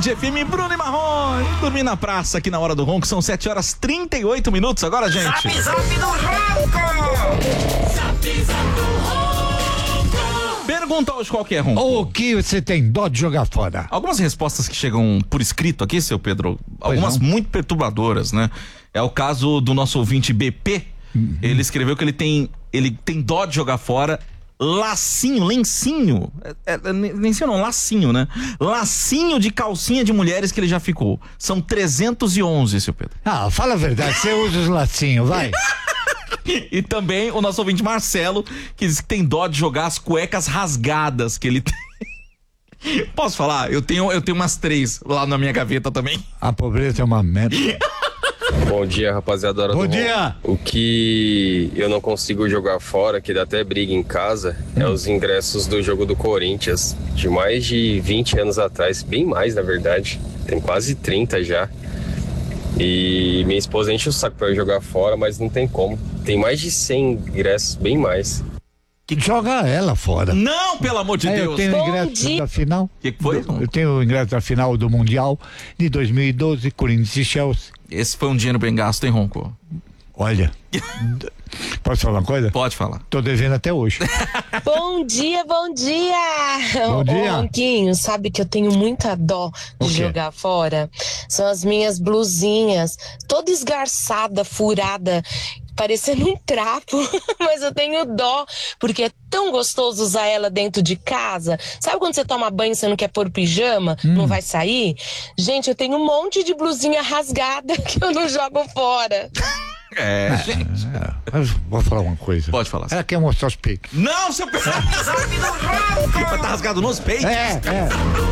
Band FM, Bruno e Marrone. Dormir na praça aqui na Hora do Ronco, são 7h38 agora, gente. Zap, zap do Ronco! Zap, zap do Ronco! Pergunta hoje qual que é, Ronco. O que você tem dó de jogar fora? Algumas respostas que chegam por escrito aqui, seu Pedro, algumas muito perturbadoras, né? É o caso do nosso ouvinte BP. Ele escreveu que ele tem dó de jogar fora lacinho, lencinho, lencinho não, lacinho, né? Lacinho de calcinha de mulheres que ele já ficou. São 311, seu Pedro. Ah, fala a verdade, você usa os lacinhos, vai. E também o nosso ouvinte Marcelo, que diz que tem dó de jogar as cuecas rasgadas que ele tem. Posso falar? Eu tenho umas 3 lá na minha gaveta também. A pobreza é uma merda. Bom dia, rapaziada. Bom dia. O que eu não consigo jogar fora, que dá até briga em casa, é os ingressos do jogo do Corinthians, de mais de 20 anos atrás, bem mais na verdade, tem quase 30 já. E minha esposa enche o saco pra eu jogar fora, mas não tem como. Tem mais de 100 ingressos, bem mais. Joga ela fora. Não, pelo amor de Deus. Eu tenho o ingresso da final. O que foi? Eu tenho o ingresso da final do Mundial de 2012, Corinthians e Chelsea. Esse foi um dinheiro bem gasto, hein, Ronco? Olha, posso falar uma coisa? Pode falar. Tô devendo até hoje. Bom dia, bom dia! Bom dia. Ô, Ronquinho, sabe que eu tenho muita dó de jogar fora? São as minhas blusinhas, toda esgarçada, furada, parecendo um trapo, mas eu tenho dó, porque é tão gostoso usar ela dentro de casa. Sabe quando você toma banho e você não quer pôr pijama, não vai sair? Gente, eu tenho um monte de blusinha rasgada que eu não jogo fora. Gente. Mas vou falar uma coisa. Pode falar. Ela quer mostrar os peitos. Não, seu Pedro! Mas tá rasgado nos peitos? É.